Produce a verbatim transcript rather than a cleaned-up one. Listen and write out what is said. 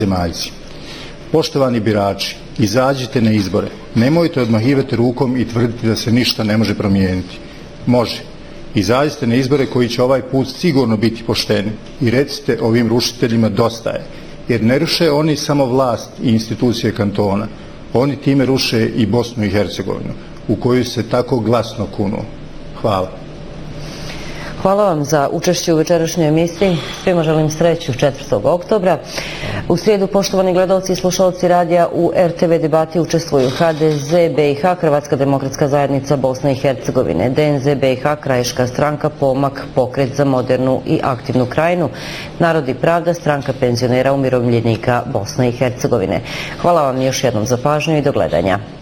zemaljci. Poštovani birači, izađite na izbore. Nemojte odmahivati rukom i tvrditi da se ništa ne može promijeniti. Može. Izađite na izbore koji će ovaj put sigurno biti pošteni i recite ovim rušiteljima dosta je. Jer ne ruše oni samo vlast i institucije kantona. Oni time ruše i Bosnu i Hercegovinu, u koju se tako glasno kunu. Hvala. Hvala vam za učešće u večerašnjoj emisiji. Svima želim sreću četvrtog oktobra. U srijedu, poštovani gledalci i slušalci radija, u er te ve debati učestvuju ha de ze be i ha, Hrvatska demokratska zajednica Bosne i Hercegovine, de en ze be i ha, Krajiška stranka, Pomak, Pokret za modernu i aktivnu krajinu, Narod i pravda, Stranka penzionera umirovljenika Bosne i Hercegovine. Hvala vam još jednom za pažnju i do gledanja.